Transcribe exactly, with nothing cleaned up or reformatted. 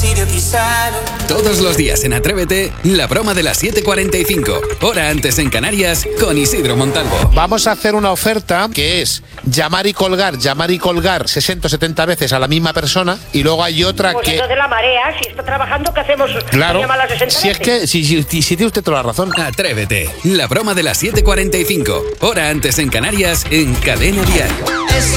Todos los días en Atrévete, la broma de las siete cuarenta y cinco, hora antes en Canarias, con Isidro Montalvo. Vamos a hacer una oferta que es llamar y colgar, llamar y colgar sesenta o setenta veces a la misma persona, y luego hay otra pues que... Pues de la marea, si está trabajando, ¿qué hacemos? Claro, Llamarla sesenta si es veces. que, si, si, si, si tiene usted toda la razón. Atrévete, la broma de las siete cuarenta y cinco, hora antes en Canarias, en Cadena Diario.